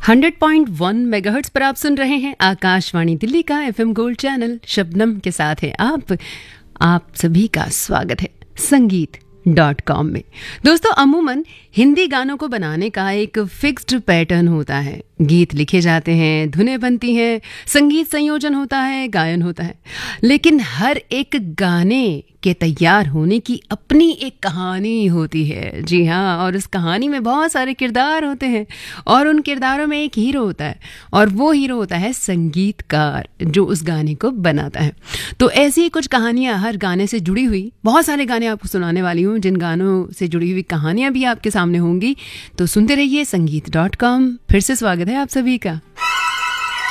100.1 megahertz पर आप सुन रहे हैं आकाशवाणी दिल्ली का एफएम गोल्ड चैनल। शबनम के साथ है आप सभी का स्वागत है संगीत.com में। दोस्तों, अमूमन हिंदी गानों को बनाने का एक फिक्स्ड पैटर्न होता है। गीत लिखे जाते हैं, धुनें बनती हैं, संगीत संयोजन होता है, गायन होता है, लेकिन हर एक गाने के तैयार होने की अपनी एक कहानी होती है। जी हाँ, और उस कहानी में बहुत सारे किरदार होते हैं और उन किरदारों में एक हीरो होता है और वो हीरो होता है संगीतकार जो उस गाने को बनाता है। तो ऐसी ही कुछ कहानियाँ हर गाने से जुड़ी हुई, बहुत सारे गाने आपको सुनाने वाली हूँ जिन गानों से जुड़ी हुई कहानियाँ भी आपके सामने होंगी। तो सुनते रहिए संगीत.com। फिर से स्वागत है आप सभी का।